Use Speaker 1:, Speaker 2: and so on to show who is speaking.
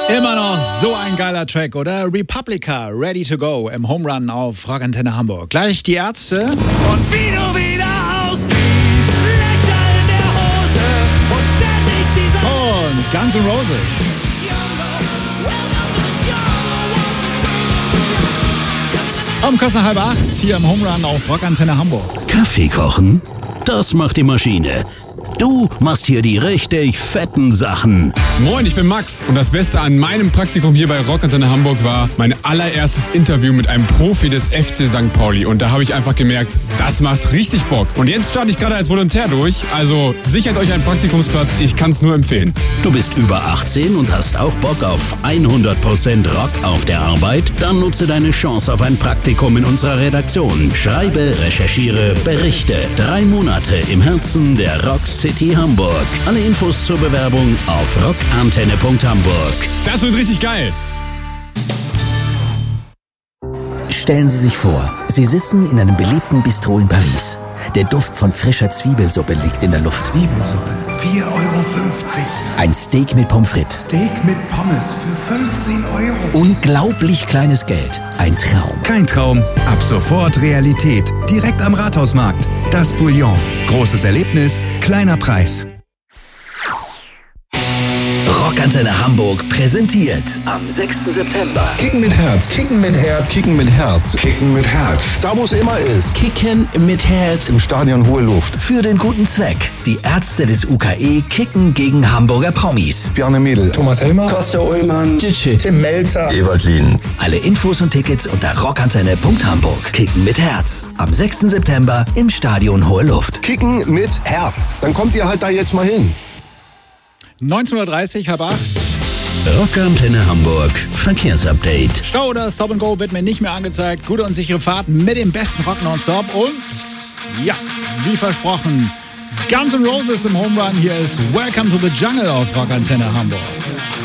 Speaker 1: Immer noch so ein geiler Track, oder? Republica, Ready to Go im Home Run auf Rockantenne Hamburg. Gleich die Ärzte.
Speaker 2: Und wie du wieder aussiehst, Löcher in der Hose und ständig dieser...
Speaker 1: Und Guns N' Roses. Um kurz nach 7:30 hier im Home Run auf Rockantenne Hamburg.
Speaker 3: Kaffee kochen? Das macht die Maschine. Du machst hier die richtig fetten Sachen.
Speaker 4: Moin, ich bin Max und das Beste an meinem Praktikum hier bei Rockantenne Hamburg war mein allererstes Interview mit einem Profi des FC St. Pauli. Und da habe ich einfach gemerkt, das macht richtig Bock. Und jetzt starte ich gerade als Volontär durch, also sichert euch einen Praktikumsplatz, ich kann es nur empfehlen.
Speaker 3: Du bist über 18 und hast auch Bock auf 100% Rock auf der Arbeit? Dann nutze deine Chance auf ein Praktikum in unserer Redaktion. Schreibe, recherchiere, berichte. 3 Monate im Herzen der Rock City Hamburg. Alle Infos zur Bewerbung auf rockantenne.hamburg.
Speaker 4: Das wird richtig geil.
Speaker 5: Stellen Sie sich vor, Sie sitzen in einem beliebten Bistro in Paris. Der Duft von frischer Zwiebelsuppe liegt in der Luft.
Speaker 6: Zwiebelsuppe, 4,50 €.
Speaker 5: Ein Steak mit Pommes frites.
Speaker 6: Steak mit Pommes für 15 €.
Speaker 5: Unglaublich kleines Geld. Ein Traum.
Speaker 7: Kein Traum, ab sofort Realität. Direkt am Rathausmarkt. Das Bouillon. Großes Erlebnis, kleiner Preis.
Speaker 5: Rockantenne Hamburg präsentiert am 6. September
Speaker 8: Kicken mit Herz. Kicken mit Herz.
Speaker 9: Kicken mit Herz.
Speaker 8: Kicken mit Herz.
Speaker 9: Da, wo es immer ist.
Speaker 5: Kicken mit Herz
Speaker 9: Im Stadion Hohe Luft.
Speaker 5: für den guten Zweck. Die Ärzte des UKE kicken gegen Hamburger Promis.
Speaker 9: Bjarne Mädel.
Speaker 8: Thomas Helmer.
Speaker 9: Costa Ullmann.
Speaker 8: Tim Melzer.
Speaker 9: Ewald Lien.
Speaker 5: Alle Infos und Tickets unter rockantenne.hamburg. Kicken mit Herz. Am 6. September im Stadion Hohe Luft.
Speaker 9: Kicken mit Herz. Dann kommt ihr halt da jetzt mal hin.
Speaker 1: 19:30 7:30.
Speaker 3: Rockantenne Hamburg Verkehrsupdate.
Speaker 1: Stau oder Stop and Go wird mir nicht mehr angezeigt. Gute und sichere Fahrt mit dem besten Rock nonstop. Und ja, wie versprochen, Guns N' Roses im Home Run. Hier ist Welcome to the Jungle auf Rockantenne Hamburg.